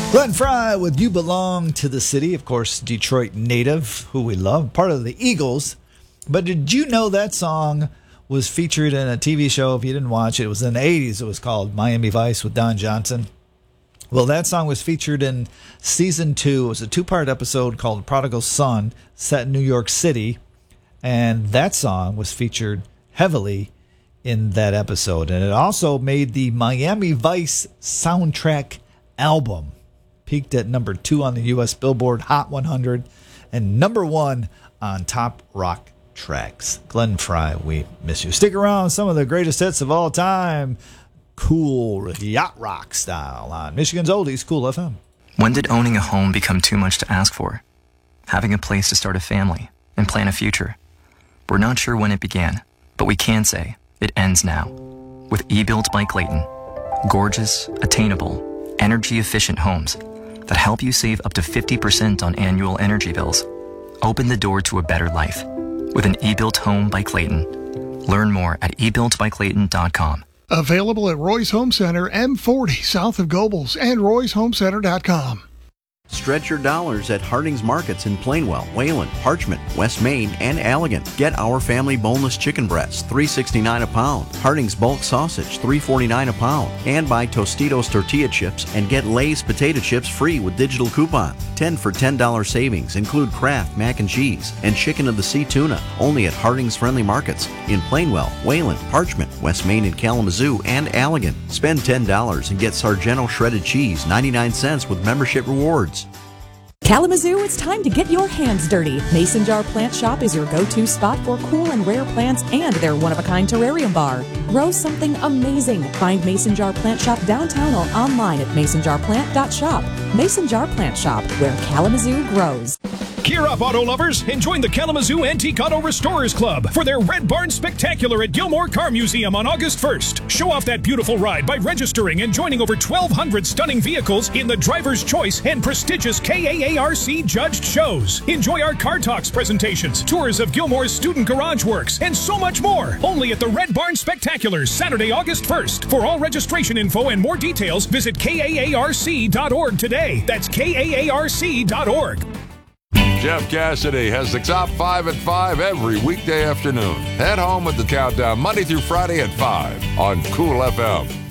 Glenn Fry with You Belong to the City. Of course, Detroit native, who we love, part of the Eagles. But did you know that song was featured in a TV show? If you didn't watch it, it was in the 80s. It was called Miami Vice with Don Johnson. Well, that song was featured in season 2. It was a 2-part episode called Prodigal Son, set in New York City. And that song was featured heavily in that episode. And it also made the Miami Vice soundtrack album. Peaked at number 2 on the U.S. Billboard Hot 100 and number 1 on Top Rock Tracks. Glenn Fry, we miss you. Stick around. Some of the greatest hits of all time. Cool yacht rock style on Michigan's Oldies, Cool FM. When did owning a home become too much to ask for? Having a place to start a family and plan a future. We're not sure when it began, but we can say it ends now. With eBuilt by Clayton. Gorgeous, attainable, energy-efficient homes that help you save up to 50% on annual energy bills. Open the door to a better life with an eBuilt home by Clayton. Learn more at ebuiltbyclayton.com. Available at Roy's Home Center, M40, south of Gobles, and royshomecenter.com. Stretch your dollars at Harding's Markets in Plainwell, Wayland, Parchment, West Main, and Allegan. Get our family boneless chicken breasts, $3.69 a pound. Harding's bulk sausage, $3.49 a pound. And buy Tostitos tortilla chips and get Lay's potato chips free with digital coupon. 10 for $10 savings include Kraft mac and cheese and chicken of the sea tuna. Only at Harding's Friendly Markets in Plainwell, Wayland, Parchment, West Main, and Kalamazoo, and Allegan. Spend $10 and get Sargento shredded cheese, 99 cents with membership rewards. Kalamazoo, it's time to get your hands dirty. Mason Jar Plant Shop is your go-to spot for cool and rare plants and their one-of-a-kind terrarium bar. Grow something amazing. Find Mason Jar Plant Shop downtown or online at masonjarplant.shop. Mason Jar Plant Shop, where Kalamazoo grows. Gear up, auto lovers, and join the Kalamazoo Antique Auto Restorers Club for their Red Barn Spectacular at Gilmore Car Museum on August 1st. Show off that beautiful ride by registering and joining over 1,200 stunning vehicles in the Driver's Choice and prestigious KAARC judged shows. Enjoy our Car Talks presentations, tours of Gilmore's Student Garage Works, and so much more. Only at the Red Barn Spectacular, Saturday, August 1st. For all registration info and more details, visit KAARC.org today. That's KAARC.org. Jeff Cassidy has the top 5 at 5 every weekday afternoon. Head home with the countdown Monday through Friday at 5 on Cool FM.